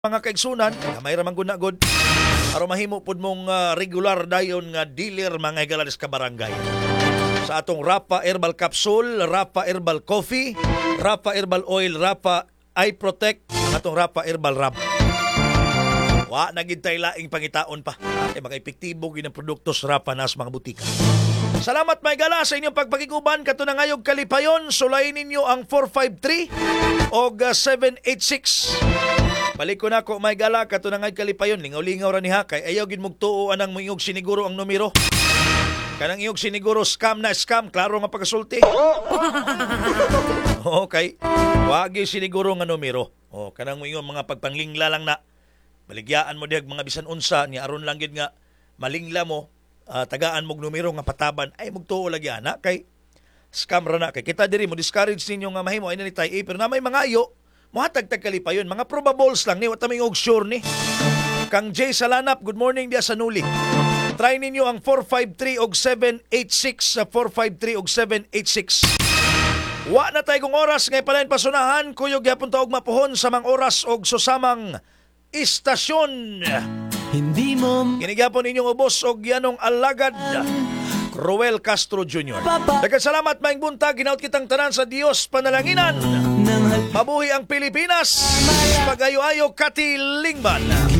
mga kaigsunan, may ramang gunagod aron mahimo pud mong regular dayon nga dealer mga higalalis ka barangay. Sa atong Rapa Herbal Capsule, Rapa Herbal Coffee, Rapa Herbal Oil, Rapa Eye Protect, ang atong Rapa Herbal Rub. Wa nagintay laing pangitaon pa. Ay mga epektibo ginang produkto sa Rapa nas mga butika. Salamat may gala sa inyong pagpakiguban kato na ngayog kalipayon. Sulayin ninyo ang 453 o 786. Balik ko na ko may gala kato na ngay kalipayon. Lingaw-lingaw ra niha kay ayaw gid mugtuo anang mingog siniguro ang numero. Kanang iyog siniguro scam na scam, klaro nga pagkasulti. Okay. Wag yung siniguro nga numero. Kanang mingog mga pagpanglingla lang na. Baligyaan mo diag mga bisan unsa ni aron lang gid nga malingla mo. Tagaan mong numero nga pataban ay mugtuo lagi ana kay scam ra na kay kita diri mo discourage ninyo nga mahimo ay nanitay pero na may mga ayo mohatag-tag kalipayon mga probables lang ni wa ta mingog sure ni. Kang Jay Salanap, good morning dia sa Nuli. Try ninyo ang 453 og 786 sa 453 og 786. Wa na tay kong oras ngay palain pasunahan kuyog gyapon ta og mapuhon sa mang oras og susamang istasyon. Hindi mo Kinigapon ninyong ubos og yanong alagad Roel Castro Jr. Nagkasalamat maing buntag, ginaut kitang tanan sa Dios panalanginan. Mabuhi ang Pilipinas. Pag-ayo-ayo Kati Lingban.